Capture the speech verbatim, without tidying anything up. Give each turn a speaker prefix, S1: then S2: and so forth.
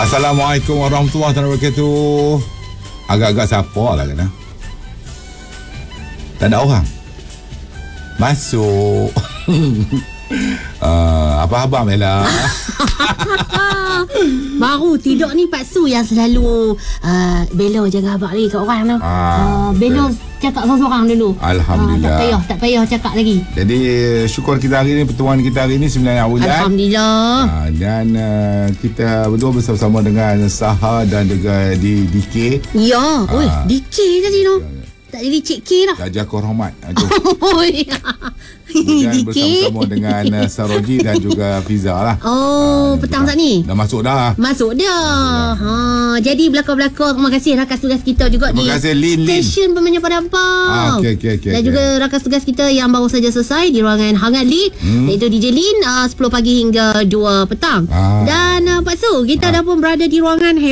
S1: Assalamualaikum warahmatullahi wabarakatuh. Agak-agak siapa lah kena. Tak ada orang. Masuk. uh, apa khabar Mela?
S2: Baru tidur ni Pak Su yang selalu uh, Belo jaga abang lagi kat orang tu.
S1: Ah,
S2: uh, Belo cakap seorang-seorang dulu.
S1: Alhamdulillah.
S2: Uh, tak payah, tak payah cakap lagi.
S1: Jadi syukur kita hari ni, pertemuan kita hari ni sembilan awal.
S2: Alhamdulillah.
S1: Uh, dan uh, kita berdua bersama-sama dengan Saha dan juga di D K.
S2: Ya, oi,
S1: Ah.
S2: D K tadi tu. Tak jadi Cik K lah.
S1: Raja Korhormat. Itu.
S2: Oi.
S1: Kemudian
S2: D K.
S1: bersama-sama dengan uh, Saroji dan juga Fiza lah.
S2: Oh, petang saat ni.
S1: Dah masuk dah.
S2: Masuk dia. Ha, jadi belakang-belakang terima kasih rakan tugas kita juga
S1: Terima
S2: di
S1: kasih, Lin, Lin.
S2: stesen Pemanjang Padang.
S1: Ah, okey, okey, okey,
S2: Dan
S1: okey.
S2: juga rakan tugas kita yang baru saja selesai di ruangan hangat Lin,
S1: Hmm.
S2: iaitu D J Lin, uh, sepuluh pagi hingga dua petang.
S1: Ah.
S2: Dan uh, Pak Su, kita dah pun berada di ruangan